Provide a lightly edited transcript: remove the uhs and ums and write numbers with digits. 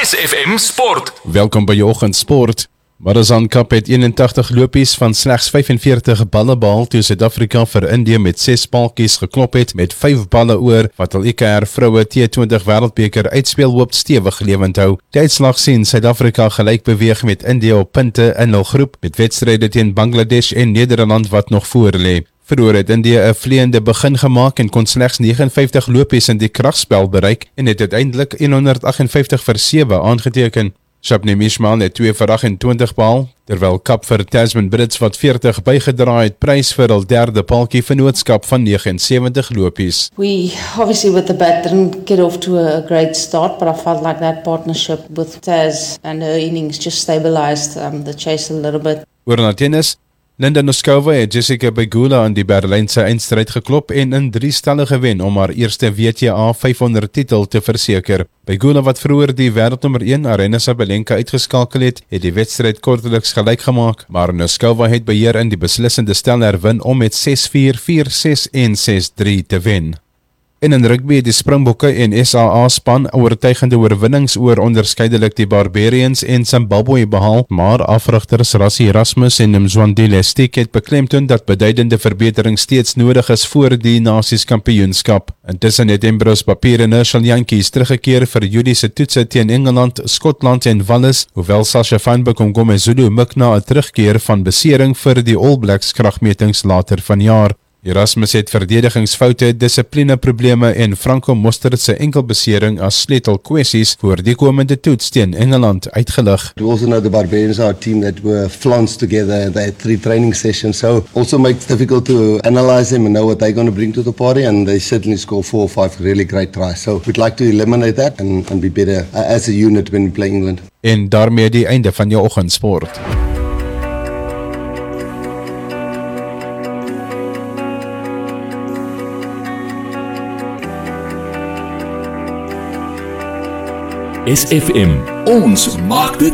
SFM Sport. Welkom by jou oggendsport. Marazan Cup het 81 lopies van slegs 45 balle behaal toe Suid-Afrika vir Indië met 6 paaltjies geklop het met 5 balle oor wat hul EKR vroue T20 wêreldbeker uitspeel hoop stewig lewend hou. Die uitslag sien Suid-Afrika gelyk beweeg met Indië op punte in hul groep met wedstryde teen Bangladesh en Nederland wat nog voor lê. Vroeger het Indië 'n vleiende begin gemaak en kon slegs 59 lopies in die kragspel bereik en het uiteindelik 158 vir 7 aangeteken. Shabnim Ismail het 2 vir 28 behaal, terwyl Kap vir Tasman Brits wat 40 bygedraai het prys vir hul derde paaltjie vennootskap van 79 lopies. We obviously with the bat didn't get off to a great start, but I felt like that partnership with Taz and her innings just stabilized the chase a little bit. Oor na tennis, Linda Noskova het Jessica Pegula in die Berlynse eindstryd geklop en in 3 stelle gewen om haar eerste WTA 500 titel te verseker. Pegula wat vroeër die wêreldnommer 1 Aryna Sabalenka uitgeskakel het die wedstryd kortliks gelyk gemaak, maar Noskova het beheer in die beslissende stel herwin om met 6-4, 4-6 en 6-3 te wen. En in rugby het die Springbokke en SAA span oortuigende oorwinnings oor onderskeidelik die Barbarians en Zimbabwe behaal, maar afrigters Rassie Erasmus en Mzwandile Stick het beklemtoon dat beduidende verbetering steeds nodig is voor die Nasies Kampioenskap. Intussen het Ambrose Papier en Herschel Jantjies teruggekeer vir Julie se toetse teen Engeland, Skotland en Wallis, hoewel Sasha van Bekom-Gomezulu mik na 'n terugkeer van besering vir die All Blacks kragmetings later vanjaar. Erasmus het verdedigingsfoute, dissiplineprobleme en Franco Mostert se enkelbesering as sleutelkwessies voor die komende toets teen Engeland uitgelig. We also know the Barbarians are a team that were flanced together. They had 3 training sessions, so also makes it difficult to analyze them and know what they're going to bring to the party, and they certainly score 4 or 5 really great tries. So we'd like to eliminate that and be better as a unit when we play England. En daarmee die einde van jou oggendsport. SFM, ons maak dit